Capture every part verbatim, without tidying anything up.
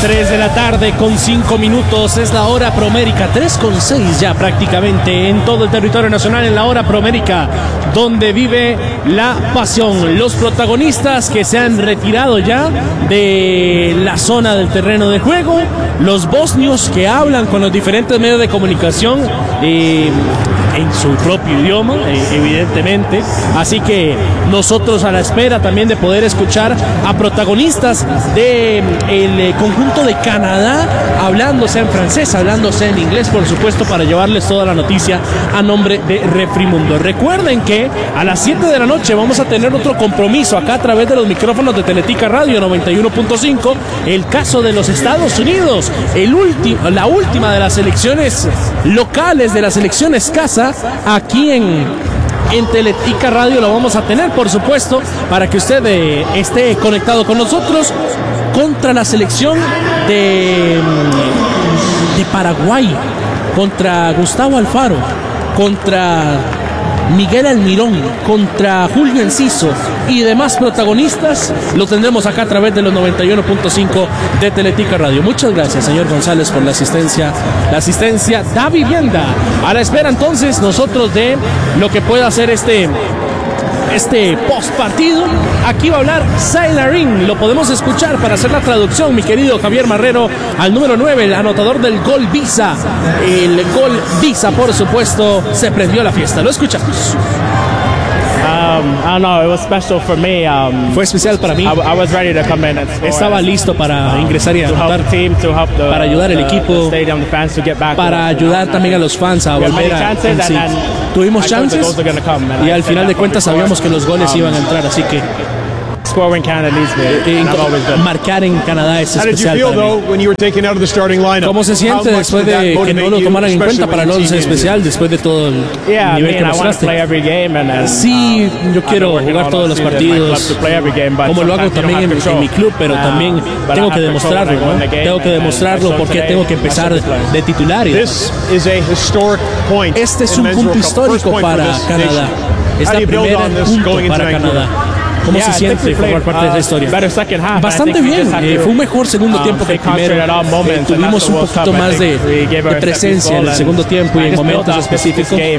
tres de la tarde con cinco minutos, es la hora promérica, tres con seis ya prácticamente en todo el territorio nacional, en la hora promérica, donde vive la pasión. Los protagonistas que se han retirado ya de la zona del terreno de juego, los bosnios que hablan con los diferentes medios de comunicación eh, en su propio idioma, eh, evidentemente. Así que nosotros a la espera también de poder escuchar a protagonistas del de conjunto de Canadá, hablándose en francés, hablándose en inglés, por supuesto, para llevarles toda la noticia a nombre de Refrimundo. Recuerden que a las siete de la noche vamos a tener otro compromiso acá a través de los micrófonos de Teletica Radio noventa y uno punto cinco, el caso de los Estados Unidos, el último, la última de las elecciones locales, de las elecciones casa, aquí en, en Teletica Radio lo vamos a tener, por supuesto, para que usted eh, esté conectado con nosotros, contra la selección de, de Paraguay, contra Gustavo Alfaro, contra Miguel Almirón, contra Julio Enciso y demás protagonistas. Lo tendremos acá a través de los noventa y uno punto cinco de Teletica Radio. Muchas gracias, señor González, por la asistencia. La asistencia da vivienda. A la espera entonces nosotros de lo que pueda hacer este este post partido. Aquí va a hablar Sailarín, lo podemos escuchar para hacer la traducción, mi querido Javier Marrero, al número nueve, el anotador del gol Visa. El gol Visa, por supuesto, se prendió la fiesta. Lo escuchamos. Um, I don't know, it was special for me. Um, Fue especial para mí. I, I was ready to come in and score. Estaba listo para ingresar y anotar, para ayudar al equipo, para ayudar también a los fans a volver a en sí. Tuvimos chances y al final de cuentas sabíamos que los goles iban a entrar, así que Eh, marcar en Canadá es especial para mí. ¿Cómo se siente después de que no lo tomaran en cuenta para el once especial, después de todo el nivel que mostraste? Sí, yo quiero jugar todos los partidos, como lo hago también en, en mi club, pero también tengo que demostrarlo, ¿no? Tengo que demostrarlo porque tengo que empezar de titular. Y este es un punto histórico para Canadá. Es la primera punto para Canadá. ¿Cómo yeah, se siente formar parte de esa historia? Bastante bien, eh, fue un mejor segundo um, tiempo que el primero. Eh, tuvimos un poquito más de, de presencia en el segundo tiempo y en momentos específicos. Eh,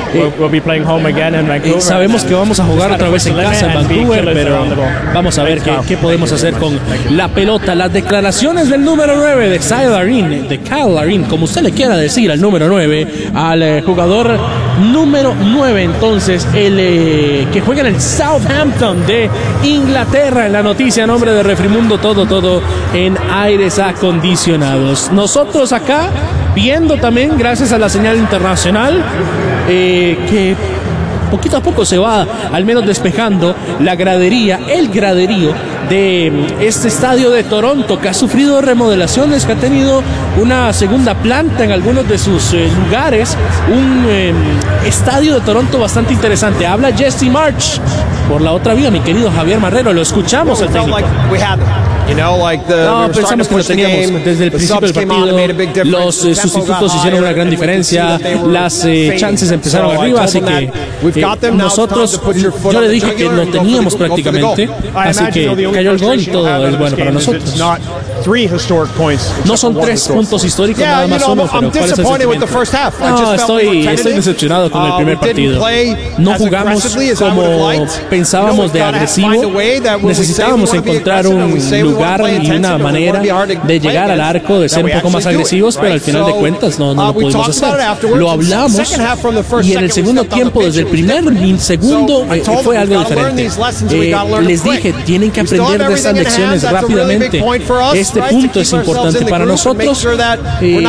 eh, sabemos que vamos a jugar otra vez en casa en Vancouver, pero vamos a ver qué, qué podemos hacer con la pelota. Las declaraciones del número nueve de Kyle Larin, de Kyle Larin, como usted le quiera decir al número nueve, al eh, jugador número nueve, entonces, el eh, que juega en el Southampton de Inglaterra. En la noticia a nombre de Refrimundo, todo, todo en aires acondicionados. Nosotros acá viendo también, gracias a la señal internacional, eh, que poquito a poco se va al menos despejando la gradería, el graderío de este estadio de Toronto, que ha sufrido remodelaciones, que ha tenido una segunda planta en algunos de sus eh, lugares, un eh, estadio de Toronto bastante interesante. Habla Jesse March por la otra vía, mi querido Javier Marrero, lo escuchamos al técnico. No, pensamos que lo teníamos desde el principio del partido. Los eh, sustitutos hicieron una gran diferencia, las eh, chances empezaron arriba, así que eh, nosotros, yo le dije que lo teníamos prácticamente, así que cayó el gol y todo es bueno para nosotros. No son tres puntos históricos, nada más uno, pero ¿cuál es el sentimiento? No, estoy, estoy decepcionado con el primer partido. No jugamos como pensábamos de agresivo. Necesitábamos encontrar un lugar y una manera de llegar al arco, de ser un poco más agresivos, pero al final de cuentas no, no lo pudimos hacer. Lo hablamos y en el segundo tiempo, desde el primer segundo, eh, fue algo diferente. Eh, les dije, tienen que aprender de estas lecciones rápidamente. Este punto es importante para nosotros. Eh,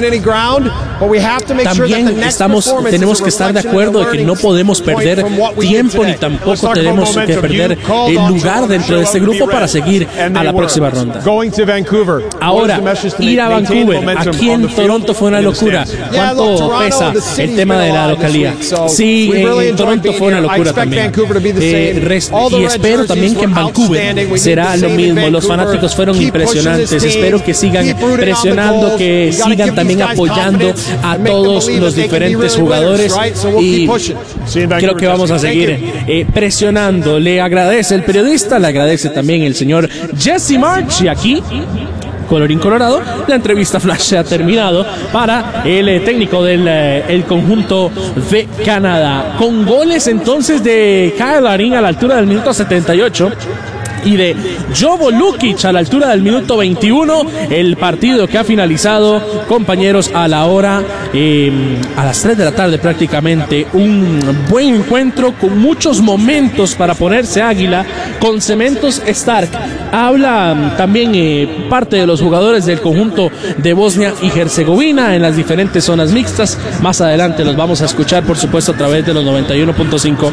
también estamos, tenemos que estar de acuerdo de que no podemos perder tiempo ni tampoco tenemos que perder el lugar dentro de este grupo para seguir a la próxima ronda. Ahora, ir a Vancouver, aquí en Toronto, fue una locura. ¿Cuánto pesa el tema de la localía? Sí, en Toronto fue una locura también. Eh, y espero también que en Vancouver será lo mismo. Los fanáticos fueron impresionantes. Espero que sigan presionando, que sigan también apoyando a todos los diferentes jugadores y creo que vamos a seguir eh, presionando. Le agradece el periodista, le agradece también el señor Jesse March y aquí colorín colorado, la entrevista flash se ha terminado para el eh, técnico del eh, el conjunto de Canadá. Con goles entonces de Kyle Larin a la altura del minuto setenta y ocho y de Jovo Lukic a la altura del minuto veintiuno, el partido que ha finalizado, compañeros, a la hora eh, a las tres de la tarde prácticamente. Un buen encuentro con muchos momentos para ponerse águila, con Cementos Stark. Habla también eh, parte de los jugadores del conjunto de Bosnia y Herzegovina en las diferentes zonas mixtas. Más adelante los vamos a escuchar, por supuesto, a través de los noventa y uno punto cinco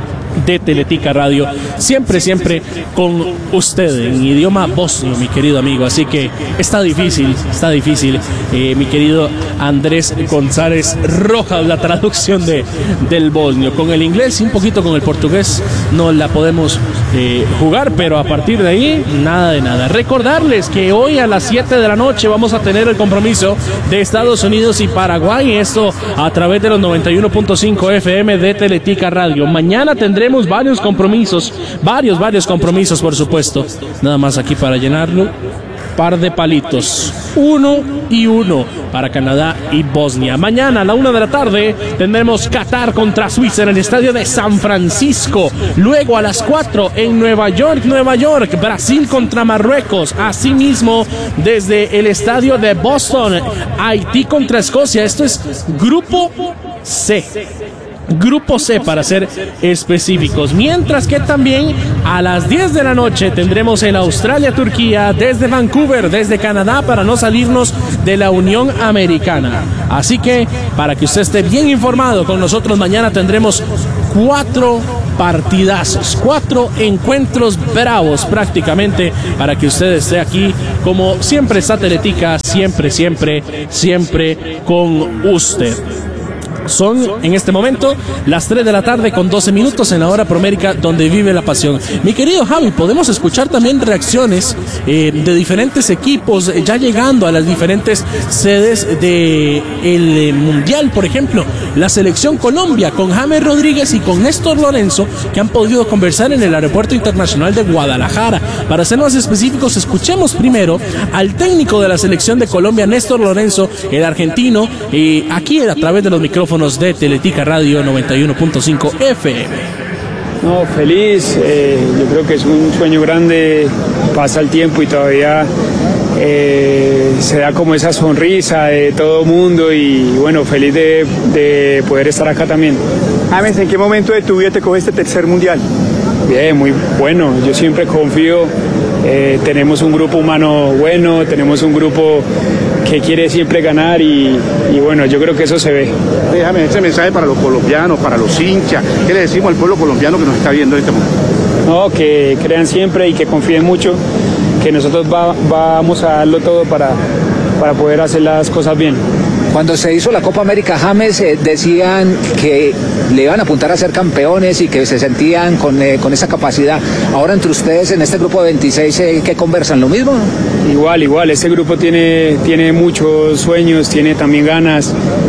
de Teletica Radio, siempre, siempre con usted en idioma bosnio, mi querido amigo. Así que está difícil, está difícil, eh, mi querido Andrés González Rojas, la traducción de, del bosnio. Con el inglés y un poquito con el portugués no la podemos eh, jugar, pero a partir de ahí, nada de nada. Recordarles que hoy a las siete de la noche vamos a tener el compromiso de Estados Unidos y Paraguay, esto a través de los noventa y uno punto cinco F M de Teletica Radio. Mañana tendremos varios compromisos, varios, varios compromisos, por supuesto. Nada más aquí para llenarlo. Par de palitos, uno y uno para Canadá y Bosnia. Mañana a la una de la tarde tendremos Qatar contra Suiza en el estadio de San Francisco. Luego a las cuatro en Nueva York, Nueva York, Brasil contra Marruecos. Asimismo, desde el estadio de Boston, Haití contra Escocia. Esto es Grupo C. Grupo C, para ser específicos. Mientras que también a las diez de la noche tendremos el Australia-Turquía desde Vancouver, desde Canadá, para no salirnos de la Unión Americana. Así que, para que usted esté bien informado, con nosotros mañana tendremos cuatro partidazos, cuatro encuentros bravos prácticamente, para que usted esté aquí, como siempre está Teletica, siempre, siempre, siempre con usted. Son en este momento las tres de la tarde con doce minutos en la hora promérica, donde vive la pasión. Mi querido Javi, podemos escuchar también reacciones eh, de diferentes equipos eh, ya llegando a las diferentes sedes del eh, Mundial. Por ejemplo, la selección Colombia con James Rodríguez y con Néstor Lorenzo, que han podido conversar en el Aeropuerto Internacional de Guadalajara. Para ser más específicos, escuchemos primero al técnico de la selección de Colombia, Néstor Lorenzo, el argentino, eh, aquí a través de los micrófonos de Teletica Radio noventa y uno punto cinco F M. No, feliz, eh, yo creo que es un sueño grande, pasa el tiempo y todavía eh, se da como esa sonrisa de todo mundo, y bueno, feliz de, de poder estar acá también. James, ¿en qué momento de tu vida te coge este tercer mundial? Bien, muy bueno, yo siempre confío, eh, tenemos un grupo humano bueno, tenemos un grupo que quiere siempre ganar, y, y bueno, yo creo que eso se ve. Déjame ese mensaje para los colombianos, para los hinchas. ¿Qué le decimos al pueblo colombiano que nos está viendo en este momento? No, que crean siempre y que confíen mucho, que nosotros va, vamos a darlo todo para, para poder hacer las cosas bien. Cuando se hizo la Copa América, James, eh, decían que le iban a apuntar a ser campeones y que se sentían con, eh, con esa capacidad. Ahora, entre ustedes en este grupo de veintiséis, eh, ¿qué conversan? ¿Lo mismo? Igual, igual. Este grupo tiene, tiene muchos sueños, tiene también ganas,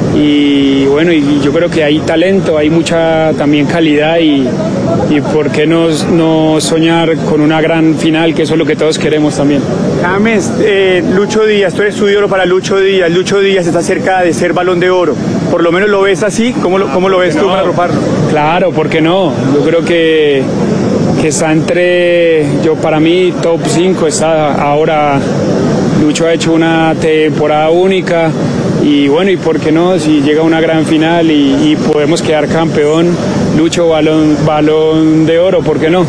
y bueno, y yo creo que hay talento, hay mucha también calidad, y, y por qué no, no soñar con una gran final, que eso es lo que todos queremos también. James, eh, Lucho Díaz, tú eres tu ídolo para Lucho Díaz. Lucho Díaz está cerca de ser Balón de Oro. Por lo menos lo ves así. ¿Cómo lo, cómo lo ves tú no, para arroparlo? Claro, ¿por qué no? Yo creo que, que está entre, yo para mí, top cinco. Está ahora, Lucho ha hecho una temporada única, y bueno, y por qué no, si llega a una gran final y, y podemos quedar campeón, Lucho, balón, balón de oro, ¿por qué no?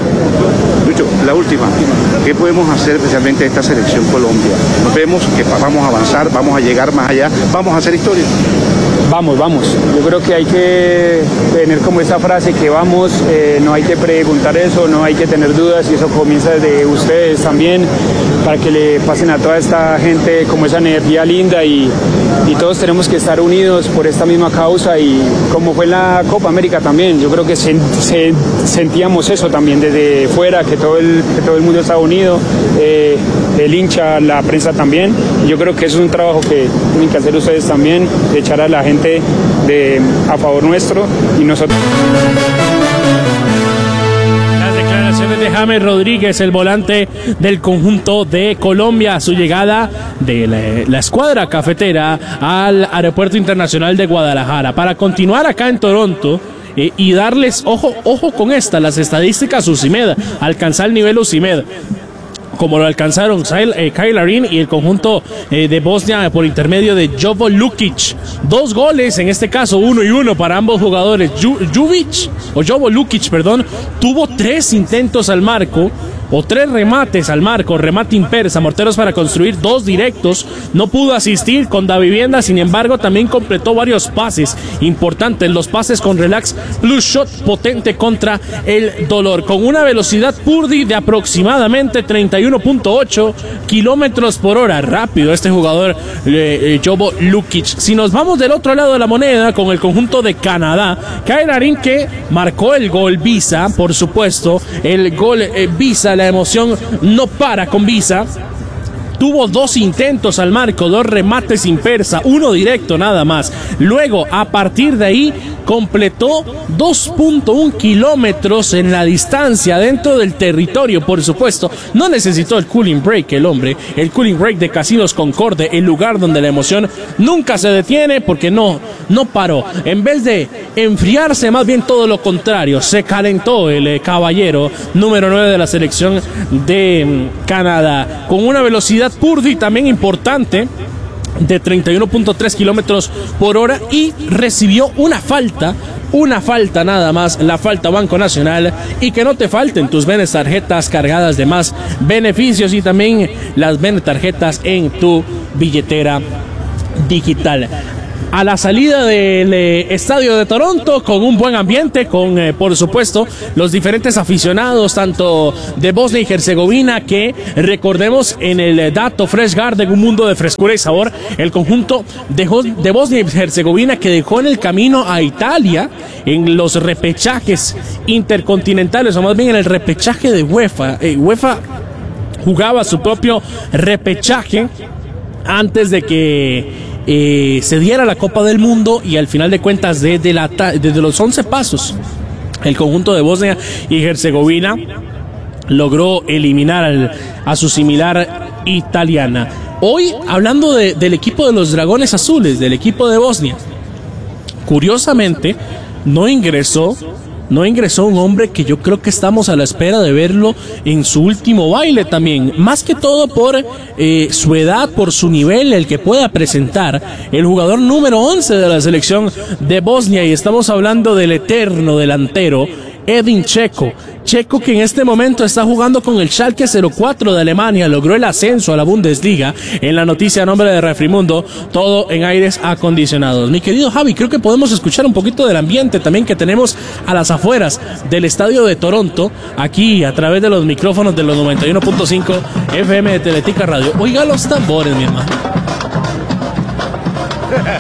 Lucho, la última, ¿qué podemos hacer especialmente esta selección Colombia? Nos vemos que vamos a avanzar, vamos a llegar más allá, vamos a hacer historia. Vamos, vamos. Yo creo que hay que tener como esa frase que vamos, eh, no hay que preguntar eso, no hay que tener dudas, y eso comienza desde ustedes también, para que le pasen a toda esta gente como esa energía linda, y, y todos tenemos que estar unidos por esta misma causa, y como fue en la Copa América también, yo creo que se, se, sentíamos eso también desde fuera, que todo el, que todo el mundo estaba unido, eh, el hincha, la prensa también, y yo creo que eso es un trabajo que tienen que hacer ustedes también, de echar a la gente de, a favor nuestro, y nosotros. Las declaraciones declaraciones de James Rodríguez, el volante del conjunto de Colombia, su llegada de la, la escuadra cafetera al Aeropuerto Internacional de Guadalajara para continuar acá en Toronto. Eh, y darles, ojo, ojo con esta, las estadísticas Usimed, alcanzar el nivel Usimed, como lo alcanzaron eh, Kyle Larin y el conjunto eh, de Bosnia por intermedio de Jovo Lukic. Dos goles, en este caso uno y uno para ambos jugadores. Ju Juvic, o Jovo Lukic, perdón, tuvo tres intentos al marco, o tres remates al marco, remate impersa, morteros para construir, dos directos, no pudo asistir con Davivienda, sin embargo también completó varios pases importantes, los pases con relax plus shot potente contra el dolor, con una velocidad Purdy de aproximadamente treinta y uno punto ocho kilómetros por hora, rápido este jugador eh, eh, Jovo Lukic. Si nos vamos del otro lado de la moneda con el conjunto de Canadá, Kyle Larin, que marcó el gol Visa, por supuesto, el gol eh, Visa, la emoción no para con Visa. Tuvo dos intentos al marco, dos remates impersa, uno directo nada más. Luego, a partir de ahí, completó dos punto uno kilómetros en la distancia dentro del territorio, por supuesto. No necesitó el cooling break el hombre, el cooling break de Casinos Concorde, el lugar donde la emoción nunca se detiene porque no, no paró. En vez de enfriarse, más bien todo lo contrario, se calentó el eh, caballero número nueve de la selección de mm, Canadá, con una velocidad Purdy también importante de treinta y uno punto tres kilómetros por hora, y recibió una falta, una falta nada más, la falta Banco Nacional. Y que no te falten tus Bene tarjetas cargadas de más beneficios y también las Bene tarjetas en tu billetera digital. A la salida del eh, estadio de Toronto, con un buen ambiente, con eh, por supuesto los diferentes aficionados tanto de Bosnia y Herzegovina, que recordemos en el eh, dato Fresh Garden, un mundo de frescura y sabor, el conjunto de, de Bosnia y Herzegovina que dejó en el camino a Italia en los repechajes intercontinentales, o más bien en el repechaje de UEFA. eh, UEFA jugaba su propio repechaje antes de que Eh, se diera la Copa del Mundo, y al final de cuentas desde, la, desde los once pasos el conjunto de Bosnia y Herzegovina logró eliminar al, a su similar italiana. Hoy, hablando de, del equipo de los Dragones Azules, del equipo de Bosnia, curiosamente no ingresó No ingresó un hombre que yo creo que estamos a la espera de verlo en su último baile también, más que todo por eh, su edad, por su nivel, el que pueda presentar el jugador número once de la selección de Bosnia, y estamos hablando del eterno delantero Edin Dzeko. Dzeko, que en este momento está jugando con el Schalke cero cuatro de Alemania, logró el ascenso a la Bundesliga. En la noticia a nombre de Refrimundo, todo en aires acondicionados. Mi querido Javi, creo que podemos escuchar un poquito del ambiente también que tenemos a las afueras del estadio de Toronto, aquí a través de los micrófonos de los noventa y uno punto cinco F M de Teletica Radio. Oiga los tambores, mi hermano.